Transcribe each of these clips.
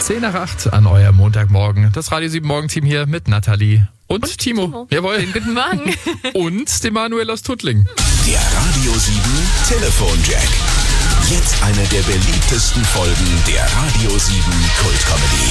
10 nach 8 an eurem Montagmorgen. Das Radio 7 Morgenteam hier mit Nathalie und Timo. Jawohl. Guten Morgen. Und dem Manuel aus Tuttling. Der Radio 7 Telefonjack. Jetzt eine der beliebtesten Folgen der Radio 7 Kultcomedy.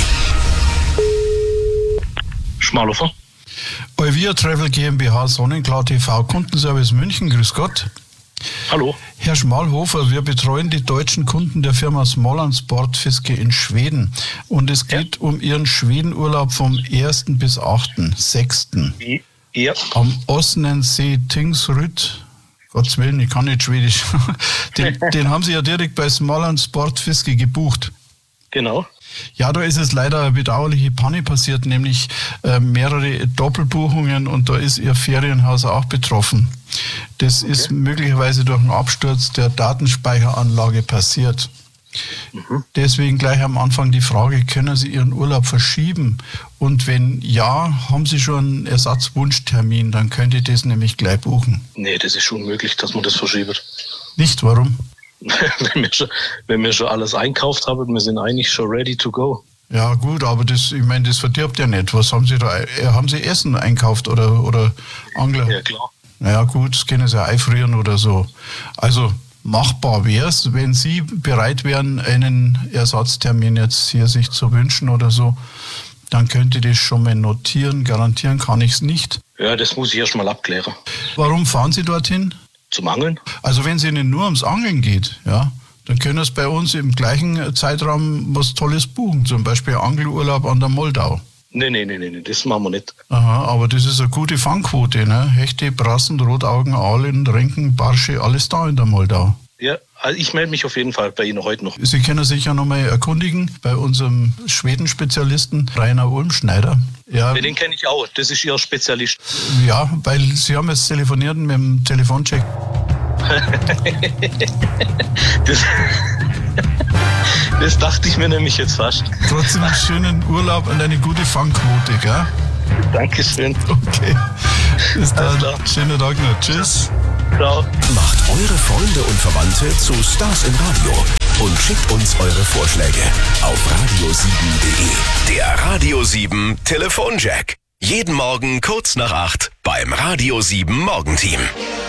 Schmalhofer. Euvia Travel GmbH Sonnenklar TV Kundenservice München, grüß Gott. Hallo. Herr Schmalhofer, wir betreuen die deutschen Kunden der Firma Småland Sportfiske in Schweden. Und es geht um Ihren Schwedenurlaub vom 1. bis 8.6. Ja. Am Osnensee Tingsryd. Gottes Willen, ich kann nicht Schwedisch. Den haben Sie ja direkt bei Småland Sportfiske gebucht. Genau. Ja, da ist es leider eine bedauerliche Panne passiert, nämlich mehrere Doppelbuchungen, und da ist Ihr Ferienhaus auch betroffen. Das ist möglicherweise durch einen Absturz der Datenspeicheranlage passiert. Deswegen gleich am Anfang die Frage, können Sie Ihren Urlaub verschieben? Und wenn ja, haben Sie schon einen Ersatzwunschtermin, dann könnt ihr das nämlich gleich buchen. Nee, das ist unmöglich, dass man das verschiebt. Nicht? Warum? wenn wir schon alles einkauft haben, wir sind eigentlich schon ready to go. Ja gut, aber das verdirbt ja nicht. Was haben Sie da? Haben Sie Essen einkauft oder Angler? Ja, klar. Naja gut, das können Sie einfrieren oder so. Also machbar wäre es, wenn Sie bereit wären, einen Ersatztermin jetzt hier sich zu wünschen oder so, dann könnte ich das schon mal notieren. Garantieren kann ich es nicht. Ja, das muss ich erst mal abklären. Warum fahren Sie dorthin? Zum Angeln? Also wenn es Ihnen nur ums Angeln geht, ja, dann können Sie bei uns im gleichen Zeitraum was Tolles buchen. Zum Beispiel Angelurlaub an der Moldau. Nee, das machen wir nicht. Aha, aber das ist eine gute Fangquote, ne? Hechte, Brassen, Rotaugen, Aalen, Renken, Barsche, alles da in der Moldau. Ja, also ich melde mich auf jeden Fall bei Ihnen heute noch. Sie können sich ja nochmal erkundigen bei unserem Schweden-Spezialisten Rainer Ulmschneider. Ja, Den kenne ich auch, das ist Ihr Spezialist. ja, weil Sie haben jetzt telefoniert mit dem Telefoncheck. Das dachte ich mir nämlich jetzt fast. Trotzdem einen schönen Urlaub und eine gute Fangquote, gell? Dankeschön. Okay. Bis dann. Alles klar. Schönen Tag noch. Tschüss. Ciao. Macht eure Freunde und Verwandte zu Stars im Radio und schickt uns eure Vorschläge auf radio7.de. Der Radio 7 Telefonjack. Jeden Morgen kurz nach 8 beim Radio 7 Morgenteam.